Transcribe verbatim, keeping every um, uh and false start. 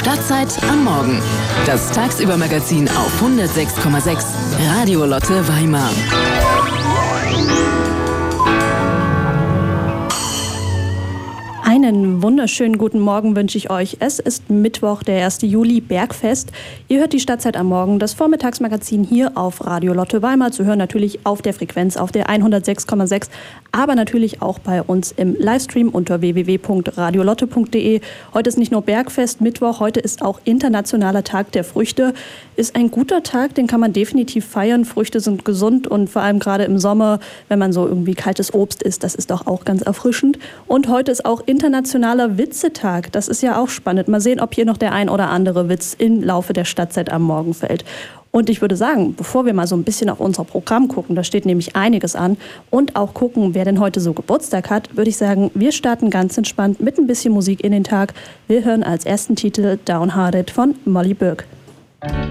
Stadtzeit am Morgen. Das Tagsüber-Magazin auf hundertsechs Komma sechs Radio Lotte Weimar. Einen wunderschönen guten Morgen wünsche ich euch. Es ist Mittwoch, der erste Juli, Bergfest. Ihr hört die Stadtzeit am Morgen, das Vormittagsmagazin hier auf Radio Lotte Weimar. Zu hören natürlich auf der Frequenz, auf der hundertsechs Komma sechs, aber natürlich auch bei uns im Livestream unter w w w punkt radiolotte punkt d e. Heute ist nicht nur Bergfest, Mittwoch, heute ist auch Internationaler Tag der Früchte. Ist ein guter Tag, den kann man definitiv feiern. Früchte sind gesund und vor allem gerade im Sommer, wenn man so irgendwie kaltes Obst isst, das ist doch auch ganz erfrischend. Und heute ist auch Internationaler Witzetag. Das ist ja auch spannend. Mal sehen, ob hier noch der ein oder andere Witz im Laufe der Stadtzeit am Morgen fällt. Und ich würde sagen, bevor wir mal so ein bisschen auf unser Programm gucken, da steht nämlich einiges an, und auch gucken, wer denn heute so Geburtstag hat, würde ich sagen, wir starten ganz entspannt mit ein bisschen Musik in den Tag. Wir hören als ersten Titel Downhearted von Molly Burke.